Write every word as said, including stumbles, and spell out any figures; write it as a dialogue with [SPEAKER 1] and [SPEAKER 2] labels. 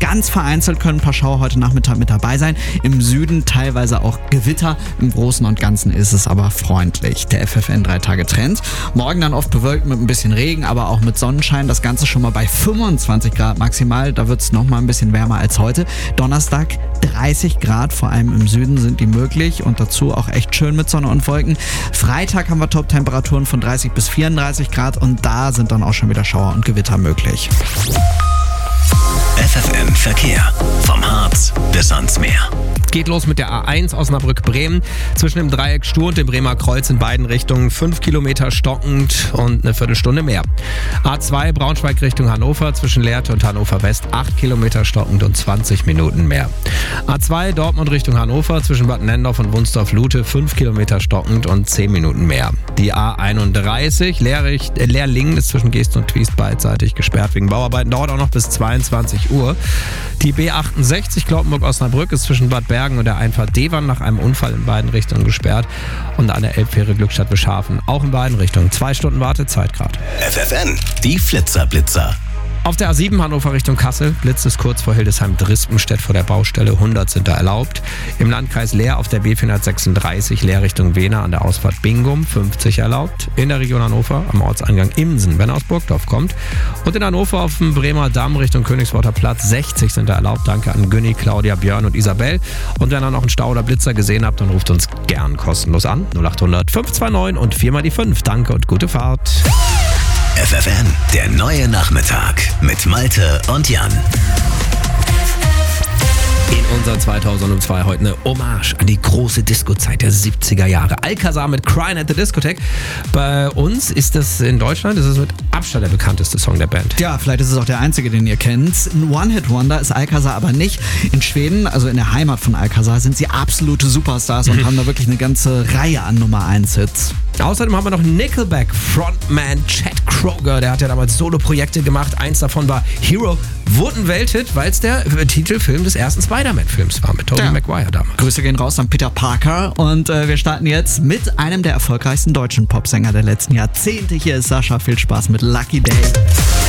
[SPEAKER 1] Ganz vereinzelt können ein paar Schauer heute Nachmittag mit dabei sein. Im Süden teilweise auch Gewitter. Im Großen und Ganzen ist es aber freundlich. Der F F N drei Tage Trend. Morgen dann oft bewölkt mit ein bisschen Regen, aber auch mit Sonnenschein. Das Ganze schon mal bei fünfundzwanzig Grad maximal. Da wird es noch mal ein bisschen wärmer als heute. Donnerstag dreißig Grad, vor allem im Süden sind die möglich und dazu auch echt schön mit Sonne und Wolken. Freitag haben wir Top-Temperaturen von dreißig bis vierunddreißig Grad und da sind dann auch schon wieder Schauer und Gewitter möglich.
[SPEAKER 2] F F N Verkehr. Vom Harz bis ans Meer.
[SPEAKER 3] Geht los mit der A eins Osnabrück-Bremen. Zwischen dem Dreieck Stur und dem Bremer Kreuz in beiden Richtungen fünf Kilometer stockend und eine Viertelstunde mehr. A zwei Braunschweig Richtung Hannover zwischen Lehrte und Hannover West acht Kilometer stockend und zwanzig Minuten mehr. A zwei Dortmund Richtung Hannover zwischen Bad Nendorf und Wunsdorf-Lute fünf Kilometer stockend und zehn Minuten mehr. Die A einunddreißig Lehrrich, äh, Lehrlingen ist zwischen Geest und Twiest beidseitig gesperrt wegen Bauarbeiten. Dauert auch noch bis zweiundzwanzig Uhr. Die B achtundsechzig Cloppenburg-Osnabrück ist zwischen Bad Bergen und der Einfahrt Devern nach einem Unfall in beiden Richtungen gesperrt und an der Elbfähre Glückstadt-Beschhafen auch in beiden Richtungen. Zwei Stunden Wartezeit gerade.
[SPEAKER 2] F F N, die Flitzer-Blitzer.
[SPEAKER 3] Auf der A sieben Hannover Richtung Kassel blitzt es kurz vor Hildesheim-Drispenstedt vor der Baustelle. hundert sind da erlaubt. Im Landkreis Leer auf der B vierhundertsechsunddreißig Leer Richtung Wehner an der Ausfahrt Bingum fünfzig erlaubt. In der Region Hannover am Ortseingang Imsen, wenn er aus Burgdorf kommt. Und in Hannover auf dem Bremer Damm Richtung Königsworter Platz sechzig sind da erlaubt. Danke an Günni, Claudia, Björn und Isabel. Und wenn ihr noch einen Stau oder Blitzer gesehen habt, dann ruft uns gern kostenlos an. null acht hundert fünf zwei neun und vier mal die fünf. Danke und gute Fahrt.
[SPEAKER 2] F F N, der neue Nachmittag mit Malte und Jan.
[SPEAKER 3] In unser zweitausendzwei heute eine Hommage an die große Disco-Zeit der siebziger Jahre. Alcazar mit Crying at the Discotheque. Bei uns ist das in Deutschland, das ist mit Abstand der bekannteste Song der Band.
[SPEAKER 1] Ja, vielleicht ist es auch der einzige, den ihr kennt. Ein One-Hit-Wonder ist Alcazar aber nicht. In Schweden, also in der Heimat von Alcazar, sind sie absolute Superstars und haben da wirklich eine ganze Reihe an Nummer eins Hits.
[SPEAKER 3] Außerdem haben wir noch Nickelback Frontman Chad Kroger, der hat ja damals Solo-Projekte gemacht. Eins davon war Hero, wurde ein Welthit, weil es der Titelfilm des ersten Spider-Man-Films war mit Tobey
[SPEAKER 1] Ja.
[SPEAKER 3] Maguire damals.
[SPEAKER 1] Grüße gehen raus an Peter Parker und äh, wir starten jetzt mit einem der erfolgreichsten deutschen Popsänger der letzten Jahrzehnte. Hier ist Sascha, viel Spaß mit Lucky Day.